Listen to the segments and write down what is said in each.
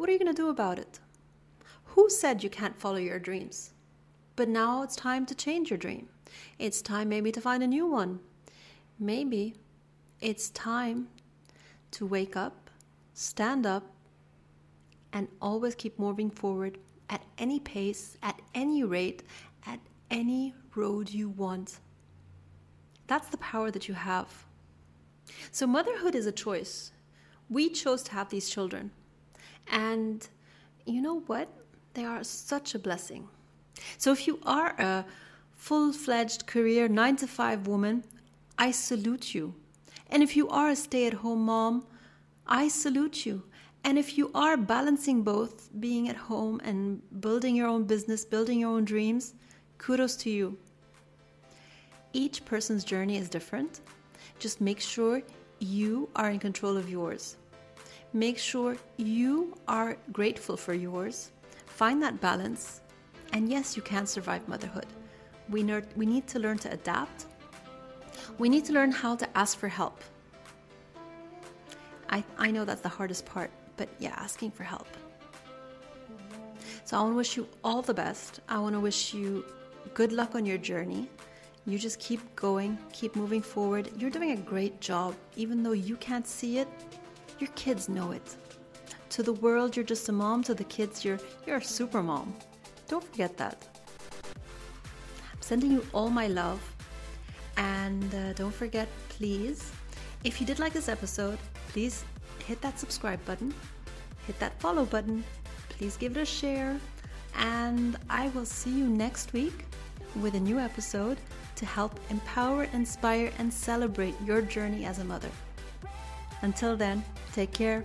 What are you going to do about it? Who said you can't follow your dreams? But now it's time to change your dream. It's time maybe to find a new one. Maybe it's time to wake up, stand up, and always keep moving forward at any pace, at any rate, at any road you want. That's the power that you have. So motherhood is a choice. We chose to have these children. And you know what? They are such a blessing. So if you are a full-fledged career 9-to-5 woman, I salute you. And if you are a stay-at-home mom, I salute you. And if you are balancing both, being at home and building your own business, building your own dreams, kudos to you. Each person's journey is different. Just make sure you are in control of yours. Make sure you are grateful for yours. Find that balance. And yes, you can survive motherhood. We need to learn to adapt. We need to learn how to ask for help. I know that's the hardest part, but yeah, asking for help. So I want to wish you all the best. I want to wish you good luck on your journey. You just keep going, keep moving forward. You're doing a great job. Even though you can't see it, your kids know it. To the world, you're just a mom. To the kids, you're a super mom. Don't forget that. I'm sending you all my love. And don't forget, please, if you did like this episode, please hit that subscribe button, hit that follow button, please give it a share, and I will see you next week with a new episode to help empower, inspire, and celebrate your journey as a mother. Until then, take care.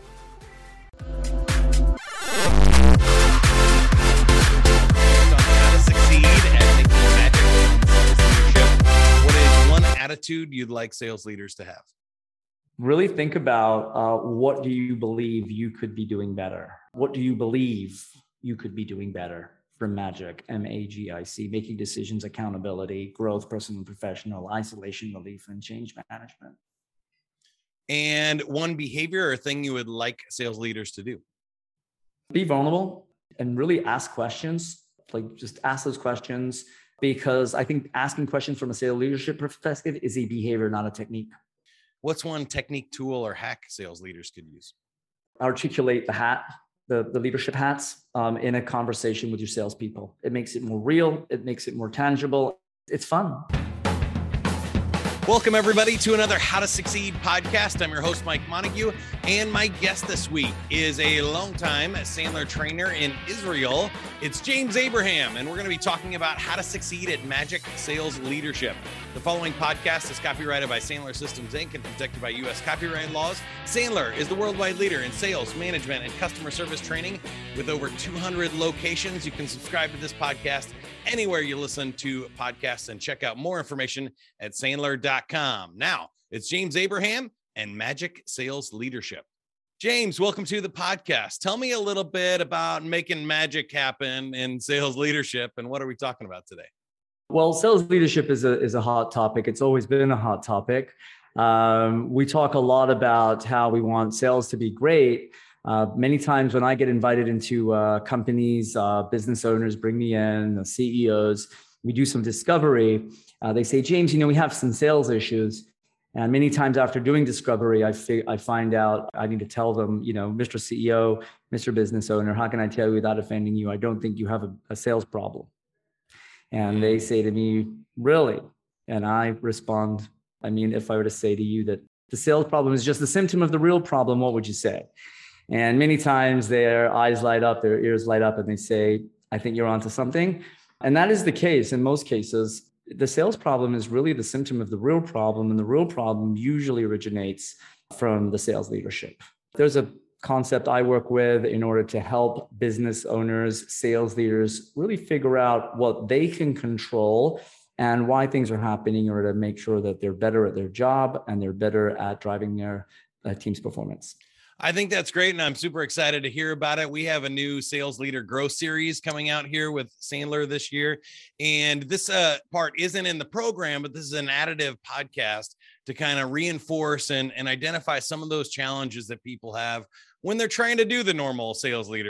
How to succeed at making magic in sales leadership. What is one attitude you'd like sales leaders to have? Really think about what do you believe you could be doing better? What do you believe you could be doing better from MAGIC, M-A-G-I-C, making decisions, accountability, growth, personal and professional, isolation, relief, and change management. And one behavior or thing you would like sales leaders to do? Be vulnerable and really ask questions. Like just ask those questions, because I think asking questions from a sales leadership perspective is a behavior, not a technique. What's one technique, tool, or hack sales leaders could use? Articulate the leadership hats in a conversation with your salespeople. It makes it more real. It makes it more tangible. It's fun. Welcome, everybody, to another How to Succeed podcast. I'm your host, Mike Montague, and my guest this week is a longtime Sandler trainer in Israel. It's James Abraham, and we're going to be talking about how to succeed at MAGIC Sales Leadership. The following podcast is copyrighted by Sandler Systems, Inc. and protected by U.S. copyright laws. Sandler is the worldwide leader in sales, management, and customer service training with over 200 locations. You can subscribe to this podcast anywhere you listen to podcasts and check out more information at Sandler.com. Now, it's James Abraham and MAGIC Sales Leadership. James, welcome to the podcast. Tell me a little bit about making magic happen in sales leadership, and what are we talking about today? Well, sales leadership is a hot topic. It's always been a hot topic. We talk a lot about how we want sales to be great. Many times when I get invited into companies, business owners bring me in, the CEOs, we do some discovery. They say, James, we have some sales issues. And many times after doing discovery, I find out I need to tell them, Mr. CEO, Mr. Business Owner, how can I tell you without offending you? I don't think you have a sales problem. And they say to me, really? And I respond, if I were to say to you that the sales problem is just a symptom of the real problem, what would you say? And many times their eyes light up, their ears light up, and they say, I think you're onto something. And that is the case in most cases. The sales problem is really the symptom of the real problem, and the real problem usually originates from the sales leadership. There's a concept I work with in order to help business owners, sales leaders really figure out what they can control and why things are happening in order to make sure that they're better at their job and they're better at driving their team's performance. I think that's great, and I'm super excited to hear about it. We have a new Sales Leader Growth series coming out here with Sandler this year, and this part isn't in the program, but this is an additive podcast to kind of reinforce and identify some of those challenges that people have when they're trying to do the normal sales leader